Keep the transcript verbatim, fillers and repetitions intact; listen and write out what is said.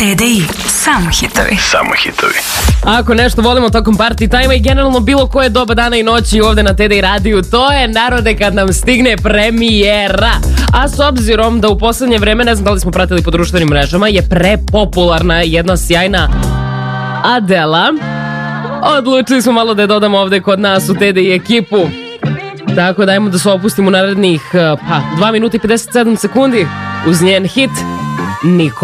T D I, samo hitovi. Samo hitovi. Ako nešto volimo tokom party time i generalno bilo koje doba dana i noći ovde na T D I radiju, to je, narode, kad nam stigne premijera. A s obzirom da u poslednje vreme, ne znam da li smo pratili po društvenim mrežama, je prepopularna jedna sjajna Adela, odlučili smo malo da je dodamo ovde kod nas u T D I ekipu. Tako da ajmo da se opustimo u narednih pa, dva minuta i pedeset sedam sekundi uz njen hit Niko.